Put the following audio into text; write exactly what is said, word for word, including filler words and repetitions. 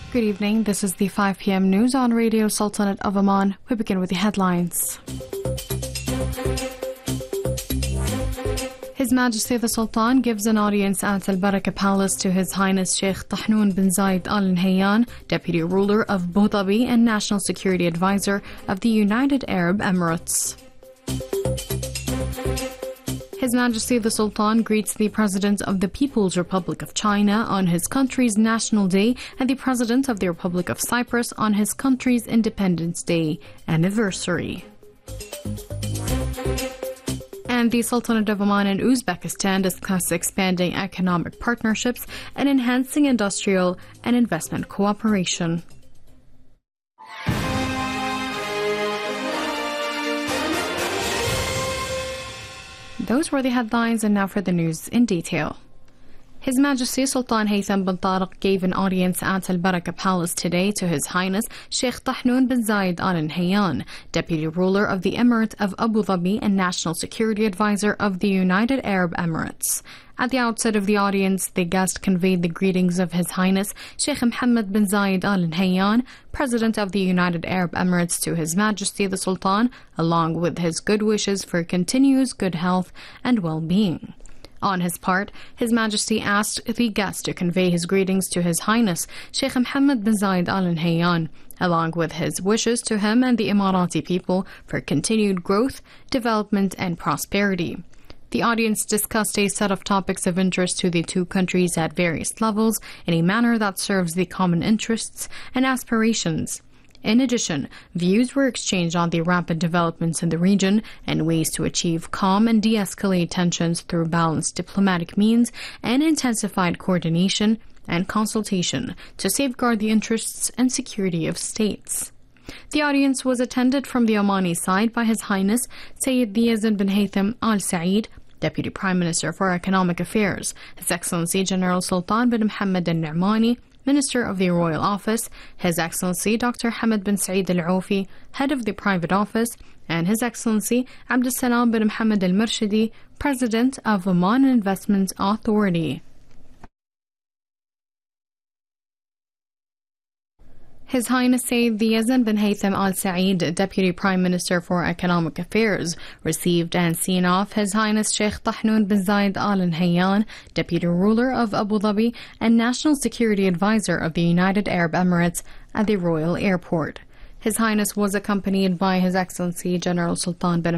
Good evening. This is the five p m news on Radio Sultanate of Oman. We begin with the headlines. His Majesty the Sultan gives an audience at Al Baraka Palace to His Highness Sheikh Tahnoon bin Zayed Al Nahyan, Deputy Ruler of Abu Dhabi and National Security Advisor of the United Arab Emirates. His Majesty the Sultan greets the President of the People's Republic of China on his country's National Day and the President of the Republic of Cyprus on his country's Independence Day anniversary. And the Sultanate of Oman and Uzbekistan discuss expanding economic partnerships and enhancing industrial and investment cooperation. Those were the headlines, and now for the news in detail. His Majesty Sultan Haytham bin Tariq gave an audience at Al Baraka Palace today to His Highness Sheikh Tahnoon bin Zayed Al Nahyan, Deputy Ruler of the Emirate of Abu Dhabi and National Security Advisor of the United Arab Emirates. At the outset of the audience, the guest conveyed the greetings of His Highness Sheikh Mohammed bin Zayed Al Nahyan, President of the United Arab Emirates, to His Majesty the Sultan, along with his good wishes for continuous good health and well-being. On his part, His Majesty asked the guest to convey his greetings to His Highness Sheikh Mohammed bin Zayed Al Nahyan, along with his wishes to him and the Emirati people for continued growth, development, and prosperity. The audience discussed a set of topics of interest to the two countries at various levels in a manner that serves the common interests and aspirations. In addition, views were exchanged on the rapid developments in the region and ways to achieve calm and de-escalate tensions through balanced diplomatic means and intensified coordination and consultation to safeguard the interests and security of states. The audience was attended from the Omani side by His Highness Sayyid Yazid bin Haytham Al Saeed, Deputy Prime Minister for Economic Affairs, His Excellency General Sultan bin Mohammed Al Nu'mani, Minister of the Royal Office, His Excellency Doctor Hamad bin Saeed Al Aufi, Head of the Private Office, and His Excellency Abdul Salam bin Mohammed Al Murshidi, President of Oman Investment Authority. His Highness Sayyid Yazid bin Haytham Al Saeed, Deputy Prime Minister for Economic Affairs, received and seen off His Highness Sheikh Tahnoon bin Zayed Al Nahyan, Deputy Ruler of Abu Dhabi and National Security Advisor of the United Arab Emirates, at the Royal Airport. His Highness was accompanied by His Excellency General Sultan bin